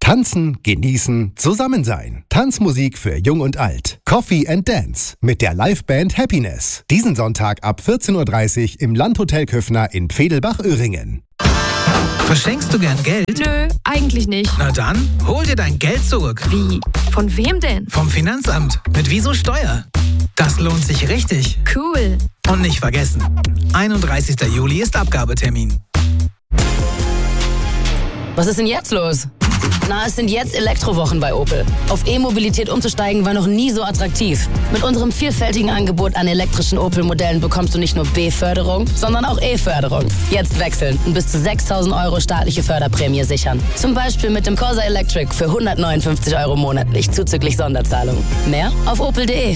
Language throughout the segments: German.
Tanzen, genießen, zusammen sein. Tanzmusik für Jung und Alt. Coffee and Dance mit der Liveband Happiness. Diesen Sonntag ab 14:30 Uhr im Landhotel Köffner in Pfedelbach-Öhringen. Verschenkst du gern Geld? Nö, eigentlich nicht. Na dann, hol dir dein Geld zurück. Wie? Von wem denn? Vom Finanzamt. Mit Wieso Steuer. Das lohnt sich richtig. Cool. Und nicht vergessen, 31. Juli ist Abgabetermin. Was ist denn jetzt los? Na, es sind jetzt Elektrowochen bei Opel. Auf E-Mobilität umzusteigen war noch nie so attraktiv. Mit unserem vielfältigen Angebot an elektrischen Opel-Modellen bekommst du nicht nur B-Förderung, sondern auch E-Förderung. Jetzt wechseln und bis zu 6.000 € staatliche Förderprämie sichern. Zum Beispiel mit dem Corsa Electric für 159 € monatlich zuzüglich Sonderzahlung. Mehr auf opel.de.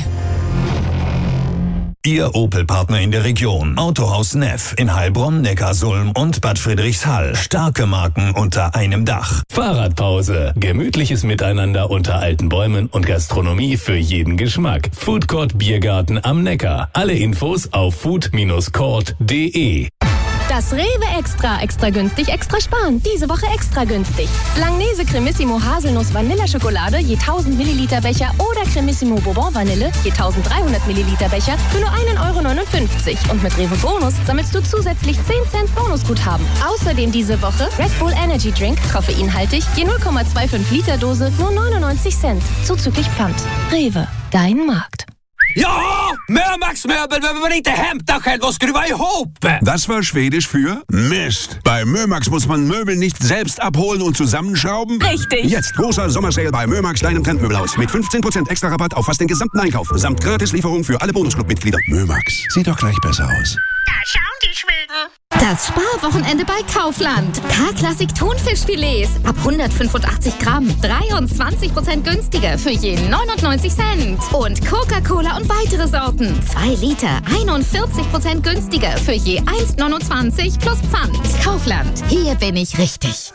Ihr Opel-Partner in der Region. Autohaus Neff in Heilbronn, Neckarsulm und Bad Friedrichshall. Starke Marken unter einem Dach. Fahrradpause. Gemütliches Miteinander unter alten Bäumen und Gastronomie für jeden Geschmack. Foodcourt Biergarten am Neckar. Alle Infos auf food-court.de. Das Rewe Extra günstig, extra sparen. Diese Woche extra günstig. Langnese Cremissimo Haselnuss Vanilleschokolade je 1000 Milliliter Becher oder Cremissimo Bourbon Vanille je 1300 Milliliter Becher für nur 1,59 €. Und mit Rewe Bonus sammelst du zusätzlich 10 Cent Bonusguthaben. Außerdem diese Woche Red Bull Energy Drink, koffeinhaltig, je 0,25 Liter Dose, nur 99 Cent. Zuzüglich Pfand. Rewe, dein Markt. Ja, Mömax-Möbel, wenn man inte hämtar själv och skruva ihop. Das war Schwedisch für Mist. Bei Mömax muss man Möbel nicht selbst abholen und zusammenschrauben. Richtig. Jetzt großer Sommersale bei Mömax, deinem Trendmöbelhaus. Mit 15% extra Rabatt auf fast den gesamten Einkauf. Samt Gratislieferung für alle Bonusclub-Mitglieder. Mömax, sieht doch gleich besser aus. Da schauen die Schweden. Das Sparwochenende bei Kaufland. K-Klassik Thunfischfilets ab 185 Gramm. 23% günstiger für je 99 Cent. Und Coca-Cola und weitere Sorten. 2 Liter, 41% günstiger für je 1,29 plus Pfand. Kaufland, hier bin ich richtig.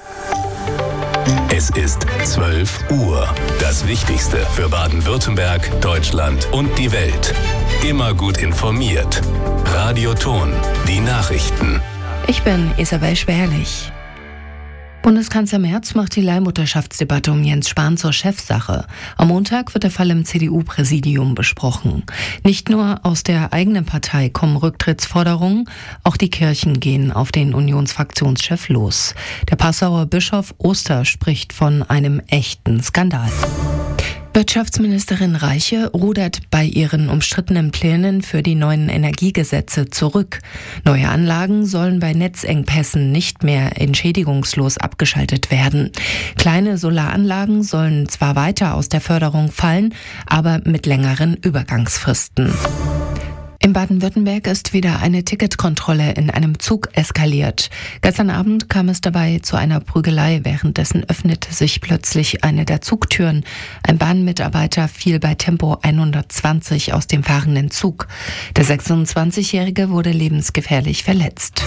Es ist 12 Uhr. Das Wichtigste für Baden-Württemberg, Deutschland und die Welt. Immer gut informiert. Radio Ton, die Nachrichten. Ich bin Isabel Schwerlich. Bundeskanzler Merz macht die Leihmutterschaftsdebatte um Jens Spahn zur Chefsache. Am Montag wird der Fall im CDU-Präsidium besprochen. Nicht nur aus der eigenen Partei kommen Rücktrittsforderungen, auch die Kirchen gehen auf den Unionsfraktionschef los. Der Passauer Bischof Oster spricht von einem echten Skandal. Wirtschaftsministerin Reiche rudert bei ihren umstrittenen Plänen für die neuen Energiegesetze zurück. Neue Anlagen sollen bei Netzengpässen nicht mehr entschädigungslos abgeschaltet werden. Kleine Solaranlagen sollen zwar weiter aus der Förderung fallen, aber mit längeren Übergangsfristen. In Baden-Württemberg ist wieder eine Ticketkontrolle in einem Zug eskaliert. Gestern Abend kam es dabei zu einer Prügelei. Währenddessen öffnete sich plötzlich eine der Zugtüren. Ein Bahnmitarbeiter fiel bei Tempo 120 aus dem fahrenden Zug. Der 26-Jährige wurde lebensgefährlich verletzt.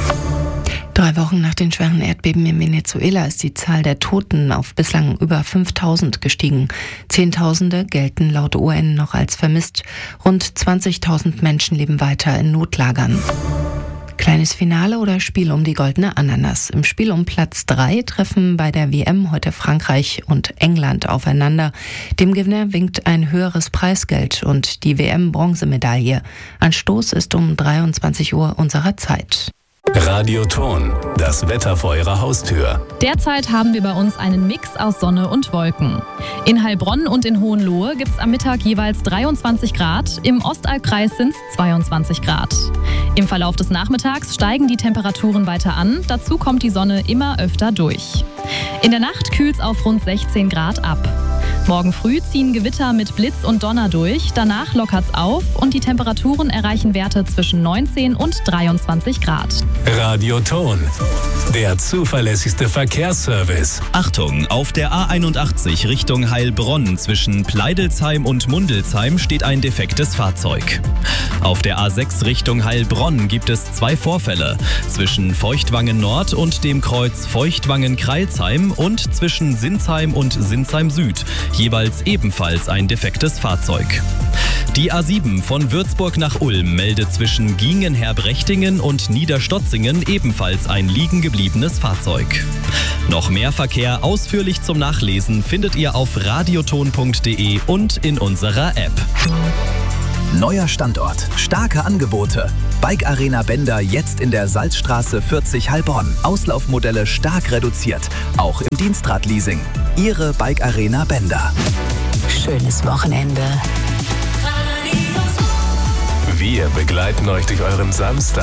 3 Wochen nach den schweren Erdbeben in Venezuela ist die Zahl der Toten auf bislang über 5.000 gestiegen. Zehntausende gelten laut UN noch als vermisst. Rund 20.000 Menschen leben weiter in Notlagern. Kleines Finale oder Spiel um die goldene Ananas. Im Spiel um Platz 3 treffen bei der WM heute Frankreich und England aufeinander. Dem Gewinner winkt ein höheres Preisgeld und die WM-Bronzemedaille. Anstoß ist um 23 Uhr unserer Zeit. Radio Ton, das Wetter vor Ihrer Haustür. Derzeit haben wir bei uns einen Mix aus Sonne und Wolken. In Heilbronn und in Hohenlohe gibt es am Mittag jeweils 23 Grad, im Ostalbkreis sind es 22 Grad. Im Verlauf des Nachmittags steigen die Temperaturen weiter an, dazu kommt die Sonne immer öfter durch. In der Nacht kühlt es auf rund 16 Grad ab. Morgen früh ziehen Gewitter mit Blitz und Donner durch, danach lockert's auf und die Temperaturen erreichen Werte zwischen 19 und 23 Grad. Radio Ton, der zuverlässigste Verkehrsservice. Achtung, auf der A81 Richtung Heilbronn zwischen Pleidelsheim und Mundelsheim steht ein defektes Fahrzeug. Auf der A6 Richtung Heilbronn gibt es 2 Vorfälle. Zwischen Feuchtwangen Nord und dem Kreuz Feuchtwangen-Kreilsheim und zwischen Sinsheim und Sinsheim Süd. Jeweils ebenfalls ein defektes Fahrzeug. Die A7 von Würzburg nach Ulm meldet zwischen Giengenherb-Rechtingen und Niederstotzingen ebenfalls ein liegen gebliebenes Fahrzeug. Noch mehr Verkehr ausführlich zum Nachlesen findet ihr auf radioton.de und in unserer App. Neuer Standort, starke Angebote. Bike Arena Bender jetzt in der Salzstraße 40 Heilbronn. Auslaufmodelle stark reduziert, auch im Dienstradleasing. Ihre Bike Arena Bender. Schönes Wochenende. Wir begleiten euch durch euren Samstag.